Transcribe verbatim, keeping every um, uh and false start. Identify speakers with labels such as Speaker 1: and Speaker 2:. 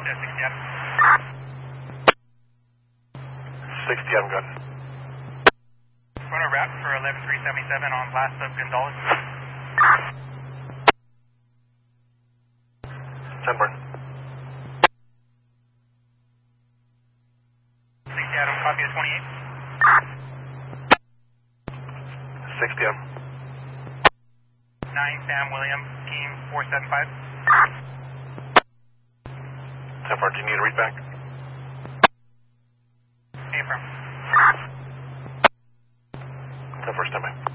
Speaker 1: sixty Adam.
Speaker 2: sixty, I'm good.
Speaker 1: Going to wrap for eleven three seventy-seven on blast of Gonzalez.
Speaker 2: ten burn.
Speaker 1: sixty Adam, copy of twenty-eight.
Speaker 2: sixty, M.
Speaker 1: nine Sam William, team four seven five.
Speaker 2: ten four, do you need a read back?
Speaker 1: Affirm.
Speaker 2: ten four, stand by.